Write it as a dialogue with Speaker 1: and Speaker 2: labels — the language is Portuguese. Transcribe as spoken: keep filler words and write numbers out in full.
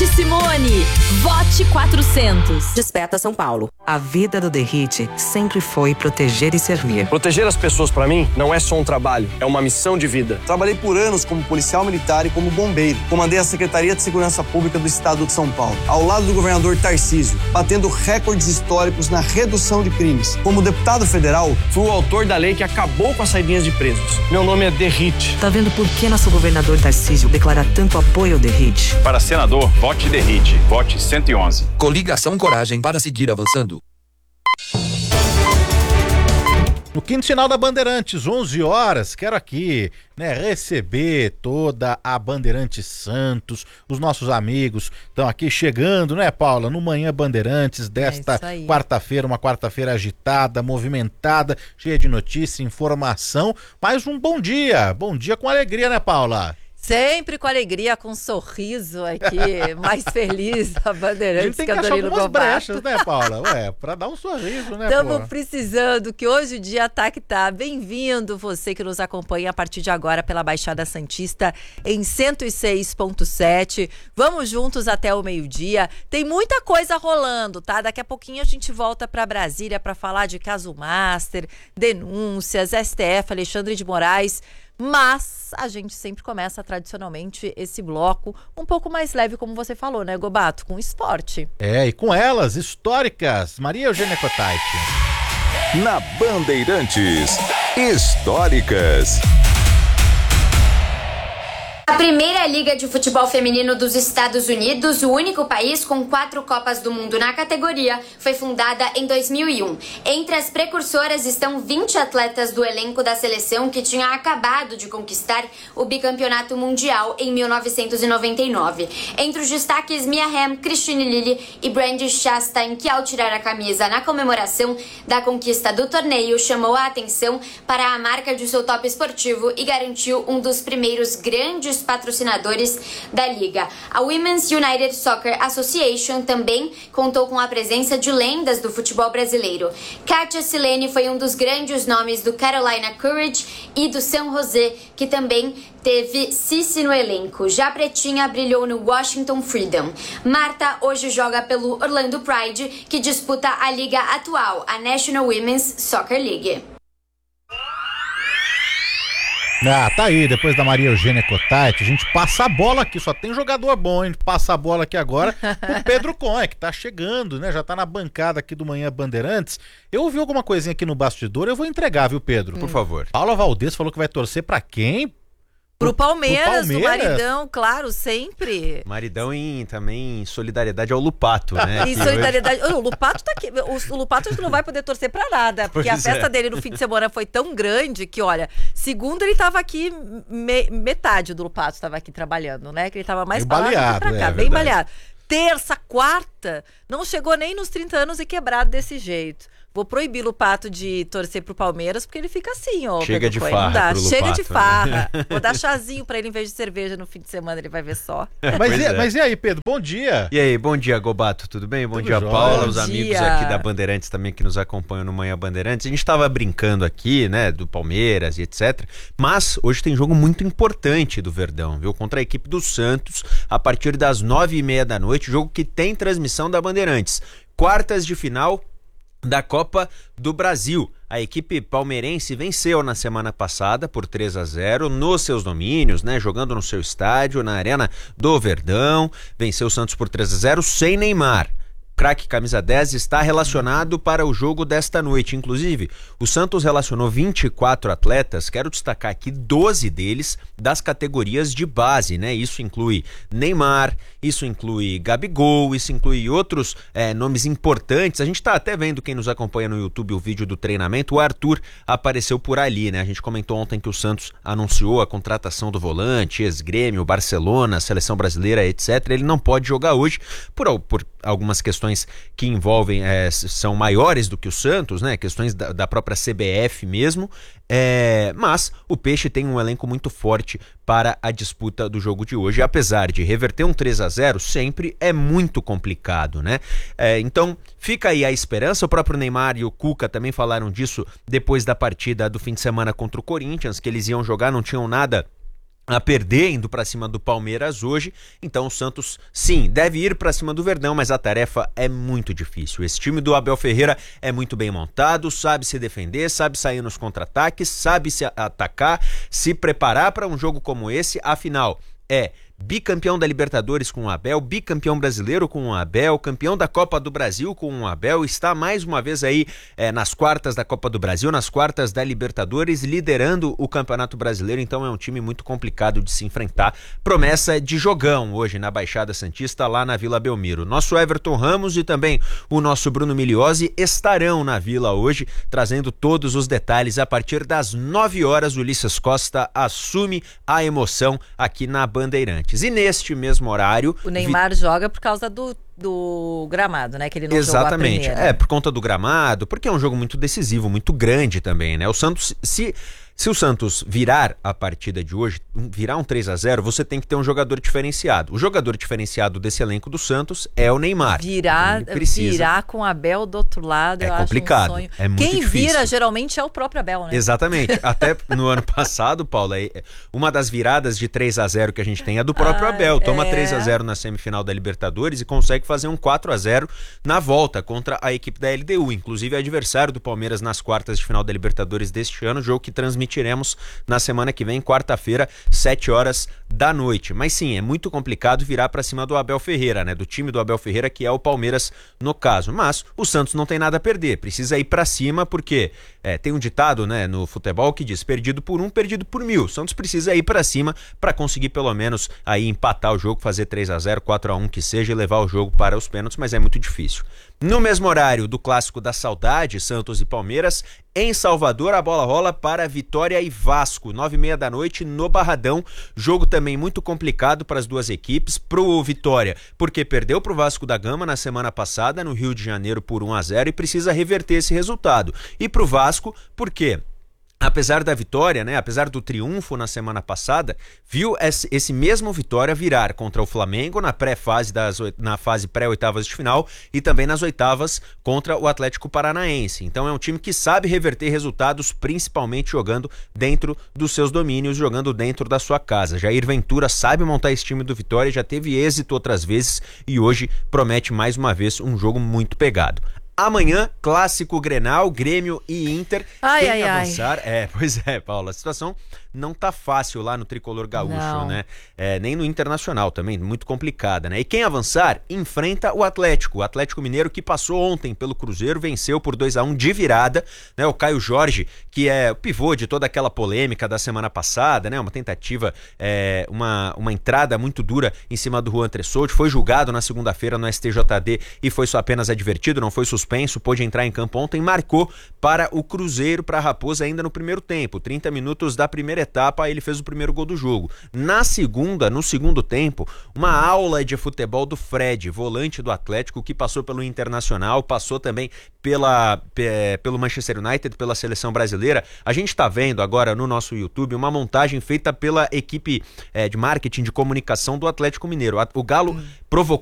Speaker 1: Vote Simone. Vote quatrocentos.
Speaker 2: Desperta São Paulo. A vida do Derrite sempre foi proteger e servir.
Speaker 3: Proteger as pessoas, pra mim, não é só um trabalho, é uma missão de vida.
Speaker 4: Trabalhei por anos como policial militar e como bombeiro. Comandei a Secretaria de Segurança Pública do Estado de São Paulo, ao lado do governador Tarcísio, batendo recordes históricos na redução de crimes. Como deputado federal,
Speaker 3: fui o autor da lei que acabou com as saidinhas de presos. Meu nome é Derrite.
Speaker 2: Tá vendo por que nosso governador Tarcísio declara tanto apoio ao Derrite?
Speaker 5: Para senador, vote Derrite. Vote cento e onze.
Speaker 6: Coligação Coragem para seguir avançando.
Speaker 7: No quinto sinal da Bandeirantes, onze horas, quero aqui, né, receber toda a Bandeirantes Santos, os nossos amigos estão aqui chegando, né, Paula, no Manhã Bandeirantes desta é quarta-feira, uma quarta-feira agitada, movimentada, cheia de notícia, informação, mas um bom dia, bom dia com alegria, né, Paula?
Speaker 8: Sempre com alegria, com um sorriso aqui, mais feliz a Bandeirantes. A gente
Speaker 7: tem que, que achar algumas brechas, né, Paula? Ué, pra dar um sorriso, né,
Speaker 8: Estamos precisando, que hoje o dia tá que tá. Bem-vindo você que nos acompanha a partir de agora pela Baixada Santista em cento e seis ponto sete. Vamos juntos até o meio-dia. Tem muita coisa rolando, tá? Daqui a pouquinho a gente volta pra Brasília para falar de caso Master, denúncias, S T F, Alexandre de Moraes. Mas a gente sempre começa tradicionalmente esse bloco um pouco mais leve, como você falou, né, Gobato? Com esporte.
Speaker 7: É, e com elas, históricas, Maria Eugênia Cotaiti.
Speaker 9: Na Bandeirantes, históricas.
Speaker 10: A primeira liga de futebol feminino dos Estados Unidos, o único país com quatro Copas do Mundo na categoria, foi fundada em dois mil e um. Entre as precursoras estão vinte atletas do elenco da seleção que tinha acabado de conquistar o bicampeonato mundial em mil novecentos e noventa e nove. Entre os destaques, Mia Hamm, Christine Lilly e Brandi Chastain, que ao tirar a camisa na comemoração da conquista do torneio, chamou a atenção para a marca de seu top esportivo e garantiu um dos primeiros grandes patrocinadores da liga. A Women's United Soccer Association também contou com a presença de lendas do futebol brasileiro. Katia Silene foi um dos grandes nomes do Carolina Courage e do San José, que também teve Cici no elenco. Já a Pretinha brilhou no Washington Freedom. Marta hoje joga pelo Orlando Pride, que disputa a liga atual, a National Women's Soccer League.
Speaker 7: Ah, tá aí, depois da Maria Eugênia Cotaiti, a gente passa a bola aqui, só tem jogador bom, a gente passa a bola aqui agora pro Pedro Conha, que tá chegando, né, já tá na bancada aqui do Manhã Bandeirantes. Eu ouvi alguma coisinha aqui no bastidor, eu vou entregar, viu, Pedro?
Speaker 11: Por favor.
Speaker 7: Paula Valdez falou que vai torcer pra quem?
Speaker 8: Pro Palmeiras,
Speaker 7: pro Palmeiras,
Speaker 8: do maridão, claro, sempre.
Speaker 11: Maridão em, também em solidariedade ao Lupato, né?
Speaker 8: Em solidariedade. O Lupato tá aqui. O, o Lupato acho que não vai poder torcer pra nada, porque pois a festa é. dele no fim de semana foi tão grande que, olha, segundo ele tava aqui, me, metade do Lupato tava aqui trabalhando, né? Que ele tava mais
Speaker 7: pra lá do que pra cá,
Speaker 8: é, bem baleado. Terça, quarta, não chegou nem nos trinta anos e quebrado desse jeito. Vou proibir o Lupato de torcer pro Palmeiras, porque ele fica assim, ó.
Speaker 11: Chega de farra pro
Speaker 8: Chega
Speaker 11: Lupato,
Speaker 8: de farra.
Speaker 11: Né?
Speaker 8: Vou dar chazinho pra ele em vez de cerveja no fim de semana, ele vai ver só.
Speaker 7: Mas, e,
Speaker 11: é.
Speaker 7: mas e aí, Pedro? Bom dia.
Speaker 11: E aí, bom dia, Gobato, tudo bem? Bom
Speaker 7: tudo
Speaker 11: dia,
Speaker 7: jóia.
Speaker 11: Paula,
Speaker 8: bom
Speaker 11: os
Speaker 8: dia.
Speaker 11: amigos aqui da Bandeirantes também que nos acompanham no Manhã Bandeirantes. A gente tava brincando aqui, né, do Palmeiras e etcétera. Mas hoje tem jogo muito importante do Verdão, viu? Contra a equipe do Santos, a partir das nove e meia da noite, jogo que tem transmissão da Bandeirantes. Quartas de final da Copa do Brasil. A equipe palmeirense venceu na semana passada por três a zero nos seus domínios, né, jogando no seu estádio, na Arena do Verdão. Venceu o Santos por três a zero sem Neymar. Craque camisa dez está relacionado para o jogo desta noite. Inclusive, o Santos relacionou vinte e quatro atletas, quero destacar aqui doze deles das categorias de base, né? Isso inclui Neymar, isso inclui Gabigol, isso inclui outros é, nomes importantes. A gente está até vendo, quem nos acompanha no YouTube, o vídeo do treinamento, o Arthur apareceu por ali, né? A gente comentou ontem que o Santos anunciou a contratação do volante, ex-Grêmio, Barcelona, Seleção Brasileira, etcétera. Ele não pode jogar hoje por, por algumas questões que envolvem, é, são maiores do que o Santos, né? Questões da, da própria C B F mesmo, é, mas o Peixe tem um elenco muito forte para a disputa do jogo de hoje, apesar de reverter um três a zero sempre é muito complicado, né? É, então fica aí a esperança. O próprio Neymar e o Cuca também falaram disso depois da partida do fim de semana contra o Corinthians, que eles iam jogar, não tinham nada a perder indo para cima do Palmeiras hoje, então o Santos sim, deve ir para cima do Verdão, mas a tarefa é muito difícil. Esse time do Abel Ferreira é muito bem montado, sabe se defender, sabe sair nos contra-ataques, sabe se atacar, se preparar para um jogo como esse, afinal é bicampeão da Libertadores com o Abel, bicampeão brasileiro com o Abel, campeão da Copa do Brasil com o Abel, está mais uma vez aí é, nas quartas da Copa do Brasil, nas quartas da Libertadores, liderando o Campeonato Brasileiro, então é um time muito complicado de se enfrentar. Promessa de jogão hoje na Baixada Santista, lá na Vila Belmiro. Nosso Everton Ramos e também o nosso Bruno Migliozzi estarão na Vila hoje, trazendo todos os detalhes. A partir das nove horas, Ulisses Costa assume a emoção aqui na Bandeirantes. E neste mesmo horário...
Speaker 8: O Neymar vi... joga por causa do, do gramado, né? Que ele não
Speaker 11: Exatamente.
Speaker 8: jogou a primeira.
Speaker 11: É, por conta do gramado, porque é um jogo muito decisivo, muito grande também, né? O Santos, se... Se o Santos virar a partida de hoje, virar um três a zero, você tem que ter um jogador diferenciado. O jogador diferenciado desse elenco do Santos é o Neymar.
Speaker 8: Virar, virar com o Abel do outro lado,
Speaker 11: é
Speaker 8: eu
Speaker 11: complicado,
Speaker 8: acho um sonho.
Speaker 11: É muito
Speaker 8: Quem
Speaker 11: difícil.
Speaker 8: vira geralmente é o próprio Abel, né?
Speaker 11: Exatamente. Até no ano passado, Paula, uma das viradas de três a zero que a gente tem é do próprio ah, Abel. Toma é... três a zero na semifinal da Libertadores e consegue fazer um quatro a zero na volta contra a equipe da L D U. Inclusive, é adversário do Palmeiras nas quartas de final da Libertadores deste ano, jogo que transmitiremos na semana que vem, quarta-feira, sete horas da noite. Mas sim, é muito complicado virar para cima do Abel Ferreira, né? Do time do Abel Ferreira, que é o Palmeiras no caso. Mas o Santos não tem nada a perder, precisa ir para cima, porque é, tem um ditado, né, no futebol que diz: perdido por um, perdido por mil. O Santos precisa ir para cima para conseguir pelo menos aí empatar o jogo, fazer três a zero, quatro a um que seja, e levar o jogo para os pênaltis, mas é muito difícil. No mesmo horário do Clássico da Saudade, Santos e Palmeiras, em Salvador, a bola rola para Vitória e Vasco, nove e meia da noite no Barradão. Jogo também muito complicado para as duas equipes. Pro Vitória, porque perdeu pro Vasco da Gama na semana passada no Rio de Janeiro por um a zero e precisa reverter esse resultado. E pro Vasco, porque apesar da vitória, né, apesar do triunfo na semana passada, viu esse mesmo Vitória virar contra o Flamengo na pré-fase das, na fase pré-oitavas de final e também nas oitavas contra o Atlético Paranaense. Então é um time que sabe reverter resultados, principalmente jogando dentro dos seus domínios, jogando dentro da sua casa. Jair Ventura sabe montar esse time do Vitória, já teve êxito outras vezes e hoje promete mais uma vez um jogo muito pegado. Amanhã, clássico Grenal, Grêmio e Inter.
Speaker 8: Ai,
Speaker 11: Quem
Speaker 8: ai,
Speaker 11: avançar... Ai. É, pois é, Paula, a situação não tá fácil lá no Tricolor Gaúcho,
Speaker 8: não.
Speaker 11: né? É, nem no Internacional também, muito complicada, né? E quem avançar, enfrenta o Atlético. O Atlético Mineiro que passou ontem pelo Cruzeiro, venceu por dois a um de virada, né? O Caio Jorge, que é o pivô de toda aquela polêmica da semana passada, né? Uma tentativa, é, uma, uma entrada muito dura em cima do Juan Tressoldi, foi julgado na segunda-feira no S T J D e foi só apenas advertido, não foi suspenso, pôde entrar em campo ontem, marcou para o Cruzeiro, para a Raposa ainda no primeiro tempo, trinta minutos da primeira etapa, ele fez o primeiro gol do jogo. Na segunda, no segundo tempo, uma aula de futebol do Fred, volante do Atlético, que passou pelo Internacional, passou também pela, p- pelo Manchester United, pela seleção brasileira. A gente está vendo agora no nosso YouTube uma montagem feita pela equipe é, de marketing, de comunicação do Atlético Mineiro. O Galo hum. provocou